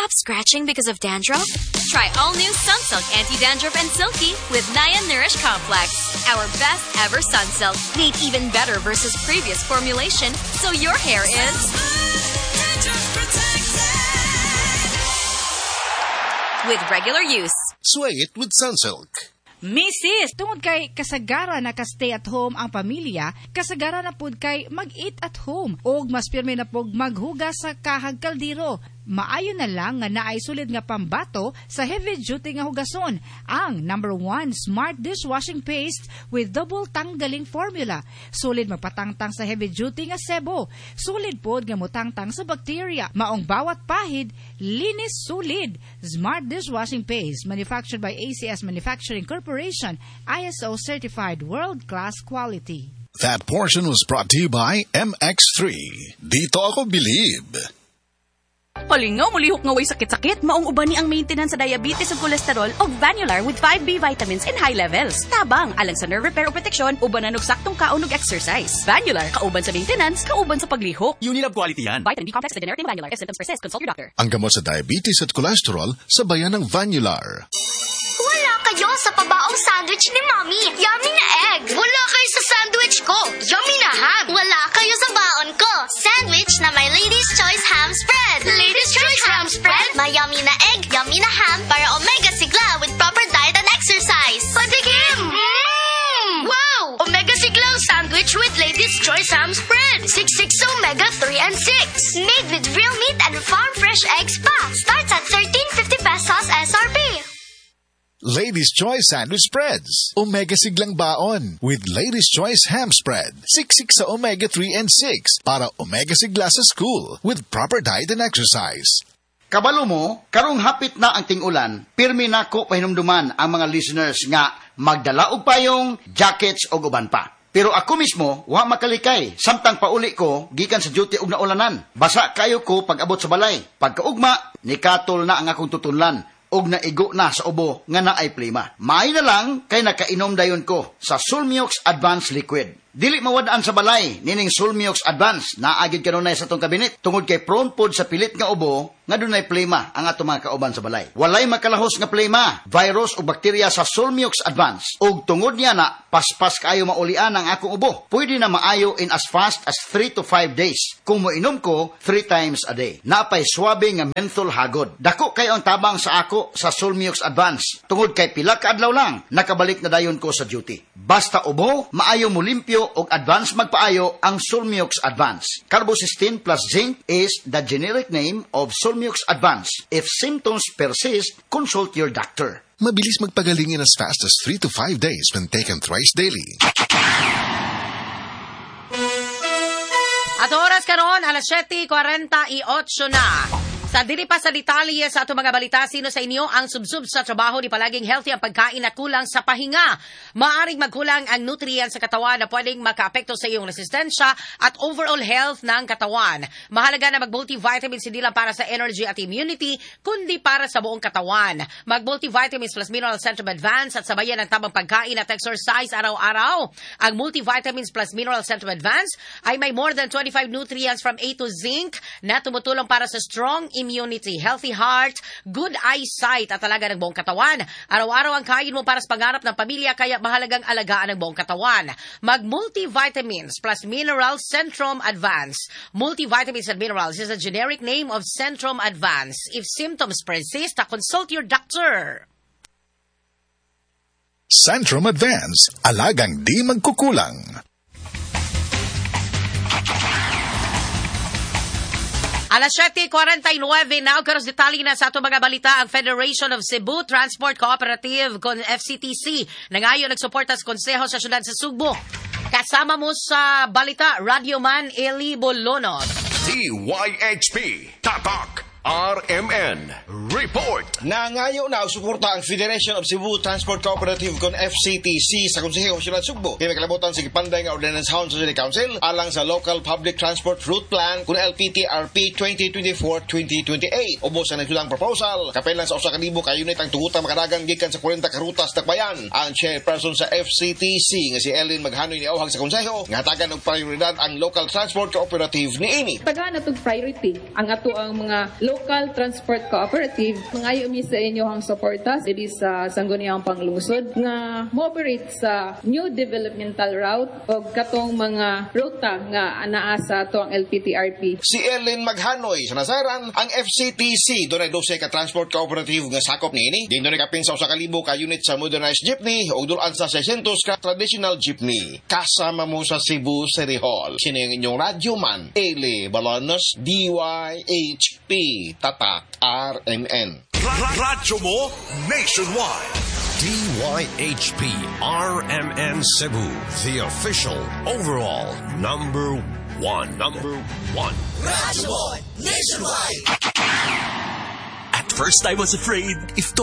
stop scratching because of dandruff? Try all-new Sunsilk Anti-Dandruff and Silky with Naya Nourish Complex. Our best ever Sunsilk, made even better versus previous formulation, so your hair is with regular use. Sway it with Sunsilk. Mrs. Tungod kay kasagara na ka-stay at home ang pamilya, kasagara na pud kay mag-eat at home o mas pirme na pud maghugas sa kahag kaldero. Maayo na lang nga naay sulid nga pambato sa heavy-duty nga hugason, ang #1 Smart Dishwashing Paste with double tanggaling formula. Sulid magpatangtang sa heavy-duty nga sebo. Sulid pod nga mutangtang sa bacteria. Maong bawat pahid, linis sulid. Smart Dishwashing Paste, manufactured by ACS Manufacturing Corporation, ISO certified world-class quality. That portion was brought to you by MX3. Dito ako believe. Palingaw, mulihok nga way sakit-sakit, maong uban ni ang maintenance sa diabetes ug cholesterol og Vanular with 5B vitamins in high levels. Tabang, alang sa nerve repair o protection, ubanan og saktong kaon og exercise. Vanular, kauban sa maintenance, kauban sa paglihok. Unilab quality yan. Vitamin B complex with generic name Vanular. If symptoms persist, consult your doctor. Ang gamot sa diabetes at cholesterol, sabayan ng Vanular. Wala kayo sa pabaong sandwich ni Mommy. Yummy na egg. Wala kayo sa sandwich ko. Yummy na ham. Wala kayo sa baon ko. Sandwich na may Lady's Choice Ham Spread. Lady's Choice Ham Spread. May yummy na egg, yummy na ham para omega sigla with proper diet and exercise. Patikim! Wow! Omega siglang sandwich with Lady's Choice Ham Spread. 66 omega 3 and 6. Made with real meat and farm fresh eggs pa. Starts at 13.50 pesos SRP. Ladies' Choice Sandwich Spreads. Omega siglang baon with Ladies' Choice Ham Spread. 66 sa omega 3 and 6 para omega sigla sa school with proper diet and exercise. Kabalo mo, karong hapit na ang ting-ulan, pirmi na ko pahinumduman ang mga listeners nga magdala og payong, jackets o uban pa. Pero ako mismo, wa makalikay. Samtang pauli ko, gikan sa duty og naulanan. Basa kayo ko pag abot sa balay. Pagkaugma, nikatol na ang akong tutunlan. Og naigo na sa ubo nga naay plima. Maay na lang kay nakainom dayon ko sa Sulmiox Advanced Liquid. Dili mawadaan sa balay, nining Sulmiox Advanced, naagid kanunay sa tong kabinet. Tungod kay prone pod sa pilit nga ubo, nga dunay plema ang ato mga kauban sa balay. Walay makalahos nga plema, virus o bakterya sa Sulmiox Advanced. Og tungod niya na, paspas kayo maulian ang akong ubo. Pwede na maayo in as fast as 3 to 5 days. Kung moinom ko, 3 times a day. Napay swabe nga menthol hagod. Dako kayo ang tabang sa ako sa Sulmiox Advanced. Tungod kay pila ka adlaw lang, nakabalik na dayon ko sa duty. Basta ubo, maayo mo limpyo og advance magpaayo ang Sulmiox Advance. Carbocysteine plus zinc is the generic name of Sulmiox Advance. If symptoms persist, consult your doctor. Mabilis magpagaling in as fast as 3 to 5 days when taken thrice daily. At oras karon, alas 7:48 na. Sa dili pa sa detalye sa ato mga balita, sino sa inyo ang subsub sa trabaho ni palaging healthy ang pagkain at kulang sa pahinga? Maaring magkulang ang nutrients sa katawan na pwedeng makaapekto sa iyong resistensya at overall health ng katawan. Mahalaga na mag-multivitamins hindi lang para sa energy at immunity, kundi para sa buong katawan. Mag-multivitamins plus mineral Centrum Advance at sabayan ng tamang pagkain at exercise araw-araw. Ang multivitamins plus mineral Centrum Advance ay may more than 25 nutrients from A to zinc na tumutulong para sa strong immunity, healthy heart, good eyesight at talaga ng buong katawan. Araw-araw ang kain mo para sa pangarap ng pamilya kaya mahalagang alagaan ng buong katawan. Mag-multivitamins plus mineral Centrum Advance. Multivitamins and minerals is a generic name of Centrum Advance. If symptoms persist, consult your doctor. Centrum Advance, alagang di magkukulang. Alas 7:49 na, karos detalye na sa ato mga balita. Ang Federation of Cebu Transport Cooperative con FCTC nangayon nagsuporta sa konseho sa syudad sa Sugbo. Kasama mo sa balita, Radyoman Eli Bolonot. DYHP Tatak RMN Report. Nangayo na suporta ang Federation of Cebu Transport Cooperative con FCTC sa Konseho Syudad Sugbo. Kaya may kalabutan sa gipanday nga Ordinance House sa City Council alang sa Local Public Transport Route Plan kun LPTRP 2024-2028. Ubos sa nagsulang proposal. Kapelan sa usa ka libo ka unit ang tugutang makadagan gikan sa 40 ka rutas takbayan. Ang chairperson sa FCTC nga si Ellen Maghanoy ni awhag sa konseho nga hatagan og prioridad ang Local Transport Cooperative niini. Tagaan natong priority ang ato ang mga local transport cooperative mangayo mi sa inyohang suporta diri sa sangguniang panglungsod nga mo-operate sa new developmental route o katong mga ruta nga anaa sa ato ang LPTRP. Si Ellen Maghanoy sa nasaran ang FCTC dunay 12 ka transport cooperative nga sakop niini. Din dunay kapin sa 1,000 ka unit sa modernized jeepney ug dulan sa 600 ka traditional jeepney. Kasama mo sa Cebu City Hall. Kini ang inyong radyoman, Eli Balonos, DYHP, Tatak, RMN. Radyo mo nationwide. DYHP RMN Cebu, the official overall number one. Radyo mo nationwide. At first I was afraid if